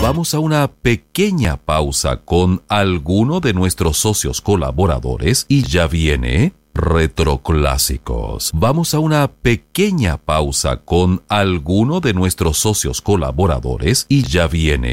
Vamos a una pequeña pausa con alguno de nuestros socios colaboradores y ya viene Retroclásicos. Vamos a una pequeña pausa con alguno de nuestros socios colaboradores y ya viene